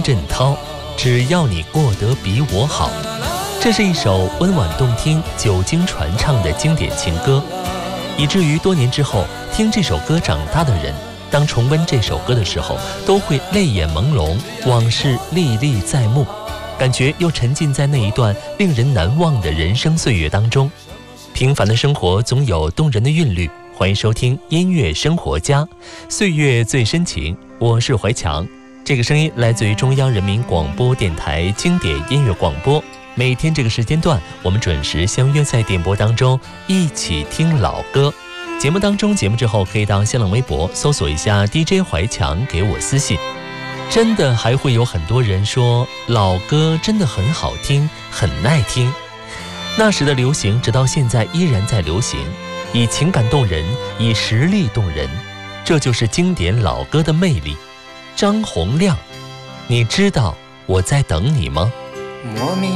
张振涛，只要你过得比我好。这是一首温婉动听、久经传唱的经典情歌，以至于多年之后听这首歌长大的人，当重温这首歌的时候，都会泪眼朦胧，往事历历在目，感觉又沉浸在那一段令人难忘的人生岁月当中。平凡的生活总有动人的韵律，欢迎收听音乐生活家，岁月最深情，我是怀强。这个声音来自于中央人民广播电台经典音乐广播，每天这个时间段，我们准时相约在电波当中，一起听老歌。节目当中，节目之后可以到新浪微博搜索一下 DJ 怀强，给我私信。真的还会有很多人说老歌真的很好听，很耐听。那时的流行直到现在依然在流行，以情感动人，以实力动人，这就是经典老歌的魅力。张洪量，你知道我在等你吗？